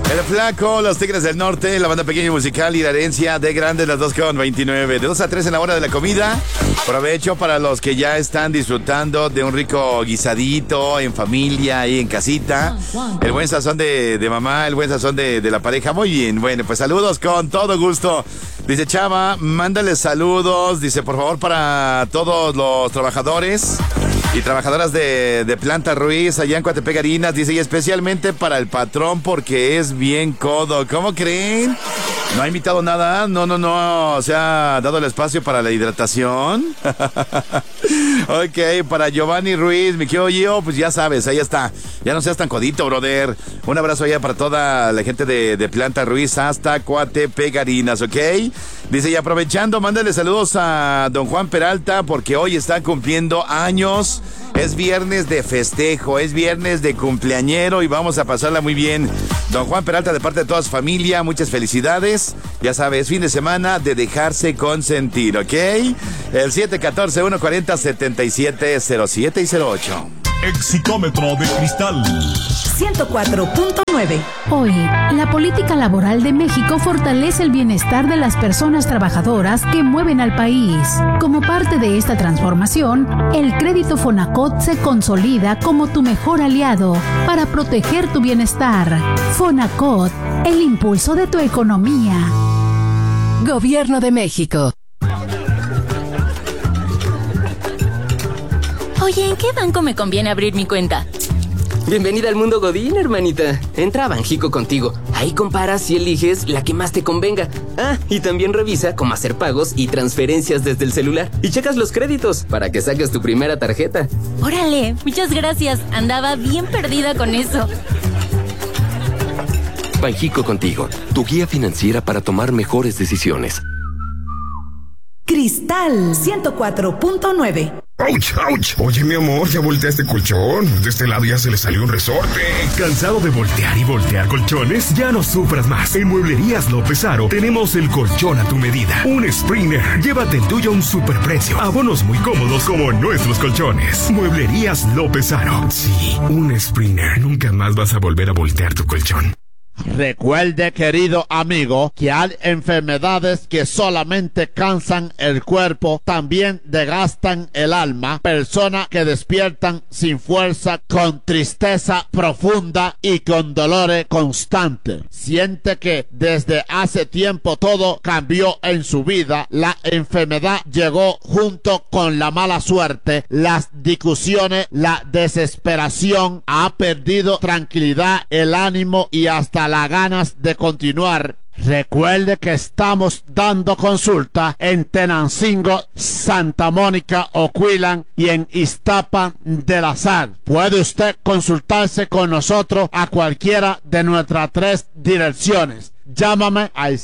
El Flaco, los Tigres del Norte, la banda pequeña y musical y la herencia de grandes, las 2:29. De 2 a 3 en la hora de la comida. Provecho para los que ya están disfrutando de un rico guisadito en familia y en casita. El buen sazón de mamá, el buen sazón de la pareja. Muy bien, bueno, pues saludos con todo gusto. Dice Chava, mándale saludos. Dice, por favor, para todos los trabajadores y trabajadoras de Planta Ruiz, allá en Coatepec Harinas. Dice, y especialmente para el patrón porque es bien codo. ¿Cómo creen? ¿No ha invitado nada? No. ¿Se ha dado el espacio para la hidratación? Ok, para Giovanni Ruiz, mi querido Gio, pues ya sabes, ahí está. Ya no seas tan codito, brother. Un abrazo allá para toda la gente de Planta Ruiz hasta Coatepec Harinas, ¿ok? Dice, y aprovechando, mándale saludos a don Juan Peralta porque hoy está cumpliendo años. Es viernes de festejo, es viernes de cumpleañero y vamos a pasarla muy bien. Don Juan Peralta, de parte de toda su familia, muchas felicidades. Ya sabes, fin de semana de dejarse consentir, ¿ok? El 714-140-7707 y 08. Exitómetro de cristal 104.9. Hoy, la política laboral de México fortalece el bienestar de las personas trabajadoras que mueven al país. Como parte de esta transformación, el crédito Fonacot se consolida como tu mejor aliado para proteger tu bienestar. Fonacot, el impulso de tu economía. Gobierno de México. Oye, ¿en qué banco me conviene abrir mi cuenta? Bienvenida al mundo Godín, hermanita. Entra a Banjico contigo. Ahí comparas y eliges la que más te convenga. Ah, y también revisa cómo hacer pagos y transferencias desde el celular. Y checas los créditos para que saques tu primera tarjeta. Órale, muchas gracias. Andaba bien perdida con eso. Banjico contigo, tu guía financiera para tomar mejores decisiones. Cristal 104.9. ¡Auch, auch! Oye, mi amor, ya voltea este colchón. De este lado ya se le salió un resorte. ¿Cansado de voltear y voltear colchones? Ya no sufras más. En Mueblerías López Aro tenemos el colchón a tu medida. Un Springer. Llévate el tuyo a un superprecio. Abonos muy cómodos como nuestros colchones. Mueblerías López Aro. Sí, un Springer. Nunca más vas a volver a voltear tu colchón. Recuerde, querido amigo, que hay enfermedades que solamente cansan el cuerpo, también desgastan el alma. Personas que despiertan sin fuerza, con tristeza profunda y con dolores constantes. Siente que desde hace tiempo todo cambió en su vida. La enfermedad llegó junto con la mala suerte, las discusiones, la desesperación. Ha perdido tranquilidad, el ánimo y hasta las ganas de continuar. Recuerde que estamos dando consulta en Tenancingo, Santa Mónica, Oquillan y en Iztapa de la Sal. Puede usted consultarse con nosotros a cualquiera de nuestras 3 direcciones. Llámame al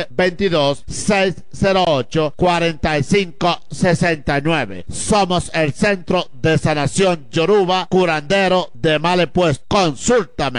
722-608-4569. Somos el Centro de Sanación Yoruba, curandero de males puestos. Consúltame.